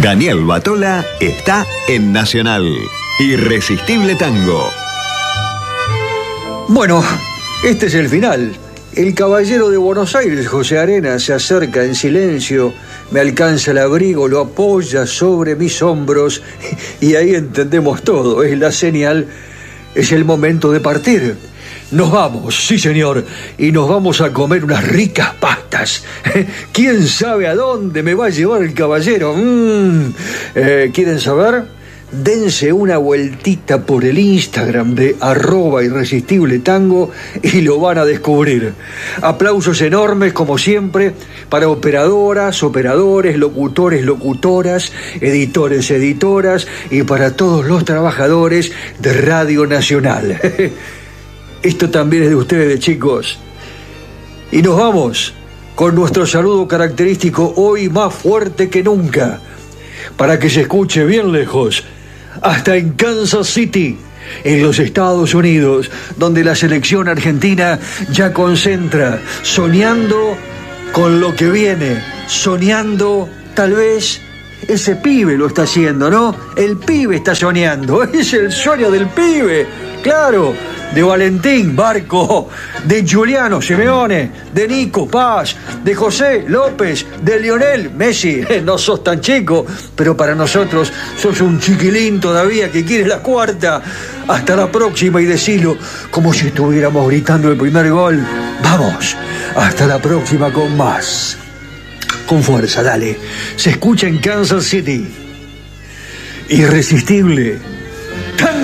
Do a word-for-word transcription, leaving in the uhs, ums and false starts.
Daniel Batola está en Nacional. Irresistible Tango. Bueno, este es el final. El caballero de Buenos Aires, José Arenas, se acerca en silencio, me alcanza el abrigo, lo apoya sobre mis hombros y ahí entendemos todo. Es la señal, es el momento de partir. Nos vamos, sí señor, y nos vamos a comer unas ricas pastas. ¿Quién sabe a dónde me va a llevar el caballero? Mm. Eh, ¿Quieren saber? Dense una vueltita por el Instagram de arroba irresistible tango y lo van a descubrir. Aplausos enormes, como siempre, para operadoras, operadores, locutores, locutoras, editores, editoras y para todos los trabajadores de Radio Nacional. Esto también es de ustedes, chicos. Y nos vamos con nuestro saludo característico, hoy más fuerte que nunca, para que se escuche bien lejos, hasta en Kansas City, en los Estados Unidos, donde la selección argentina ya concentra, soñando con lo que viene, soñando tal vez. Ese pibe lo está haciendo, ¿no? El pibe está soñando, es el sueño del pibe, claro, de Valentín Barco, de Giuliano Simeone, de Nico Paz, de José López, de Lionel Messi. No sos tan chico, pero para nosotros sos un chiquilín todavía que quiere la cuarta. Hasta la próxima, y decilo como si estuviéramos gritando el primer gol. Vamos, hasta la próxima con más. Con fuerza, dale. Se escucha en Kansas City. Irresistible.